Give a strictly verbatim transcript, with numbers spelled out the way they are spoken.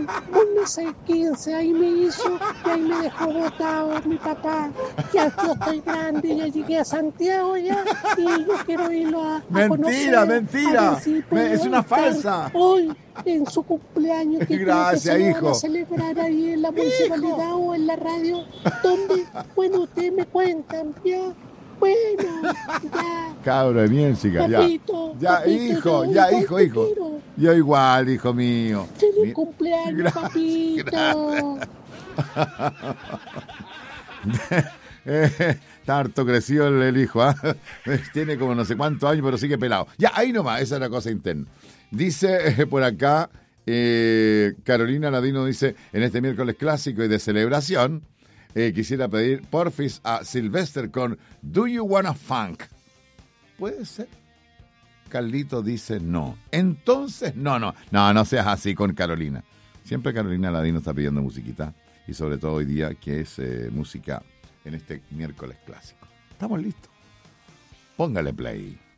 weón, vos no sé quince, ahí me hizo y ahí me dejó botado mi papá. Ya yo estoy grande, ya llegué a Santiago ya y yo quiero irlo a, a mentira, conocer. mentira. A ver si Me, es puedo una estar falsa. hoy en su cumpleaños que Gracias, creo que se lo van hijo. a celebrar ahí en la municipalidad hijo. O en la radio, donde, bueno, ustedes me cuentan, ya. Bueno, ya. Cabro de miel, chica, papito, ya. Ya, papito, hijo, yo ya, hijo, hijo. Quiero. Yo igual, hijo mío. Feliz Mi... cumpleaños, gracias, papito. eh, está harto crecido el, el hijo, ¿eh? Tiene como no sé cuántos años, pero sigue pelado. Ya, ahí nomás, esa es la cosa interna. Dice eh, por acá, eh, Carolina Ladino dice, en este miércoles clásico y de celebración, eh, quisiera pedir porfis a Sylvester con Do You Wanna Funk. ¿Puede ser? Carlito dice no. Entonces, no, no, no, no seas así con Carolina. Siempre Carolina Ladino está pidiendo musiquita y sobre todo hoy día que es eh, música en este miércoles clásico. ¿Estamos listos? Póngale play.